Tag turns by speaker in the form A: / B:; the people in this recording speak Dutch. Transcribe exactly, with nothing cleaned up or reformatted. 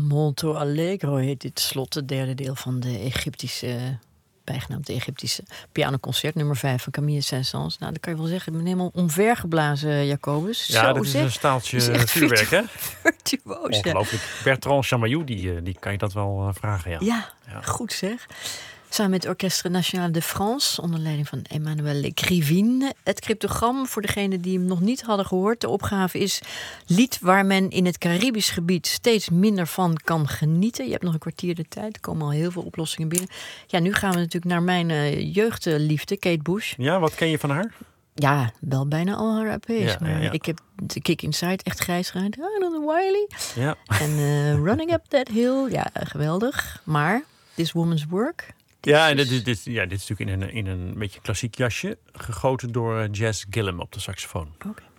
A: Molto Allegro heet dit slot, het derde deel van de Egyptische, bijgenaamd de Egyptische pianoconcert nummer vijf van Camille Saint-Saëns. Nou, dat kan je wel zeggen, ik ben helemaal omvergeblazen, Jacobus.
B: Ja,
A: Zo,
B: dat is
A: zeg.
B: een staaltje
A: Dat is echt
B: vuurwerk, hè?
A: Virtuoos, ja.
B: Ongelooflijk. Bertrand Chamayou, die, die kan je dat wel uh, vragen, ja.
A: Ja,
B: Ja.
A: goed zeg. Samen met het Orchestre National de France, onder leiding van Emmanuel Krivine. Het cryptogram, voor degenen die hem nog niet hadden gehoord. De opgave is lied waar men in het Caribisch gebied steeds minder van kan genieten. Je hebt nog een kwartier de tijd, er komen al heel veel oplossingen binnen. Ja, nu gaan we natuurlijk naar mijn uh, jeugdliefde, Kate Bush.
B: Ja, wat ken je van haar?
A: Ja, wel bijna al haar A P's.
B: Ja,
A: maar
B: ja, ja.
A: ik heb de Kick Inside echt grijs gehaald. I don't know Wiley.
B: Ja.
A: En uh, Running Up That Hill, ja, geweldig. Maar This Woman's Work...
B: Ja, en dit, dit, dit, ja, dit is natuurlijk in een, in een beetje klassiek jasje, gegoten door Jazz Gillum op de saxofoon.
A: Oké. Okay.